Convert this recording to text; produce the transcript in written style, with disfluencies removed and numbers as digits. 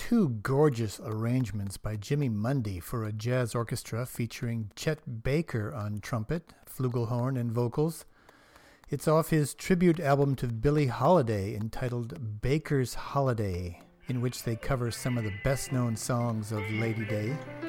two gorgeous arrangements by Jimmy Mundy for a jazz orchestra featuring Chet Baker on trumpet, flugelhorn, and vocals. It's off his tribute album to Billie Holiday entitled Baker's Holiday, in which they cover some of the best-known songs of Lady Day.